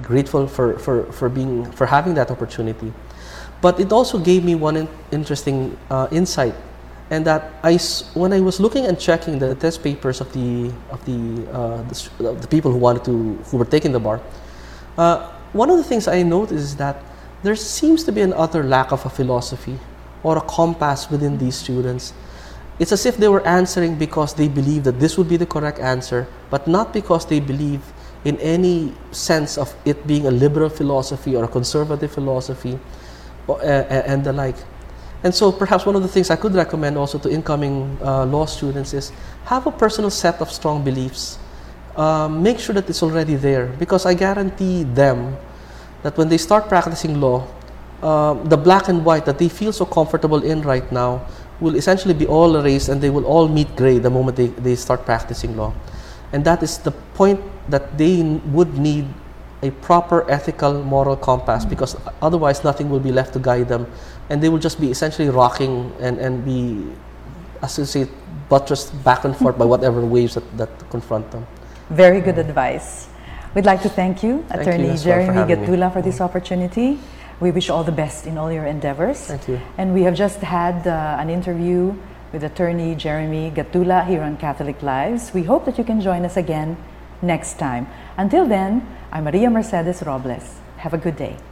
grateful for having that opportunity. But it also gave me one interesting insight, and that when I was looking and checking the test papers of the people who were taking the bar, one of the things I noticed is that there seems to be an utter lack of a philosophy or a compass within these students. It's as if they were answering because they believe that this would be the correct answer, but not because they believe in any sense of it being a liberal philosophy or a conservative philosophy and the like. And so perhaps one of the things I could recommend also to incoming law students is have a personal set of strong beliefs. Make sure that it's already there, because I guarantee them that when they start practicing law, the black and white that they feel so comfortable in right now will essentially be all erased, and they will all meet gray the moment they start practicing law. And that is the point, that they would need a proper ethical moral compass, because otherwise nothing will be left to guide them, and they will just be essentially rocking and be, as you say, buttressed back and forth by whatever waves that confront them. Very good advice. We'd like to thank you, Attorney Jeremy Gatdula, for this opportunity. We wish you all the best in all your endeavors. Thank you. And we have just had an interview with Attorney Jeremy Gatdula here on Catholic Lives. We hope that you can join us again next time. Until then, I'm Maria Mercedes Robles. Have a good day.